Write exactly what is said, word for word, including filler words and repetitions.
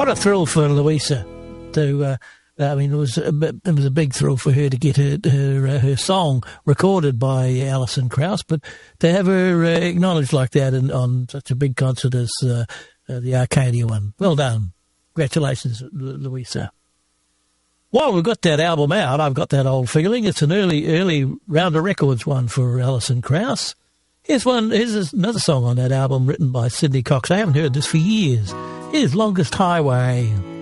what a thrill for Louisa to. Uh, I mean, it was a, it was a big thrill for her to get her her, uh, her song recorded by Alison Krauss, but to have her uh, acknowledged like that in, on such a big concert as uh, uh, the Arcadia one. Well done. Congratulations, L- Louisa. While we've got that album out, I've got that old feeling. It's an early, early Rounder Records one for Alison Krauss. Here's one. Here's another song on that album written by Sidney Cox. I haven't heard this for years. Here's Longest Highway.